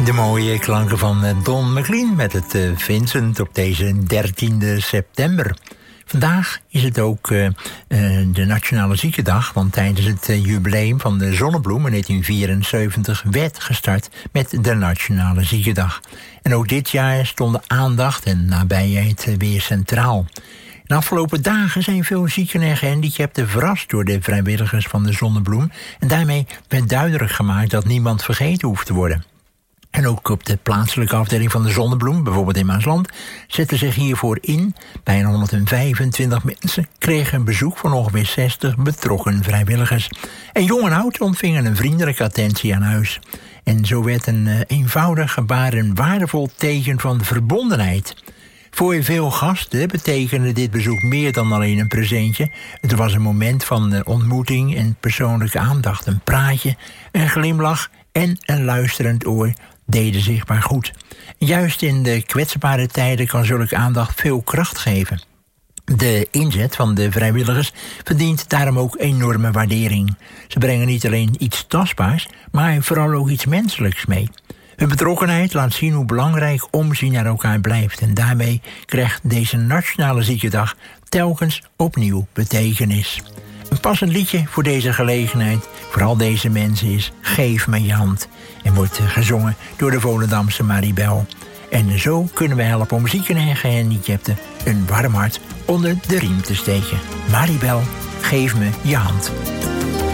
De mooie klanken van Don McLean met het Vincent op deze 13e september. Vandaag is het ook de Nationale Ziekendag, want tijdens het jubileum van de Zonnebloem in 1974 werd gestart met de Nationale Ziekendag. En ook dit jaar stonden aandacht en nabijheid weer centraal. De afgelopen dagen zijn veel zieken en gehandicapten verrast door de vrijwilligers van de Zonnebloem. En daarmee werd duidelijk gemaakt dat niemand vergeten hoeft te worden. En ook op de plaatselijke afdeling van de Zonnebloem, bijvoorbeeld in Maasland, zetten zich hiervoor in. Bijna 125 mensen kregen een bezoek van ongeveer 60 betrokken vrijwilligers. En jong en oud ontvingen een vriendelijke attentie aan huis. En zo werd een eenvoudig gebaar een waardevol teken van verbondenheid. Voor veel gasten betekende dit bezoek meer dan alleen een presentje. Het was een moment van ontmoeting en persoonlijke aandacht. Een praatje, een glimlach en een luisterend oor deden zichtbaar goed. Juist in de kwetsbare tijden kan zulke aandacht veel kracht geven. De inzet van de vrijwilligers verdient daarom ook enorme waardering. Ze brengen niet alleen iets tastbaars, maar vooral ook iets menselijks mee. Hun betrokkenheid laat zien hoe belangrijk omzien naar elkaar blijft. En daarmee krijgt deze Nationale Ziekendag telkens opnieuw betekenis. Een passend liedje voor deze gelegenheid, voor al deze mensen, is Geef me je hand. En wordt gezongen door de Volendamse Maribel. En zo kunnen we helpen om zieken en gehandicapten een warm hart onder de riem te steken. Maribel, geef me je hand.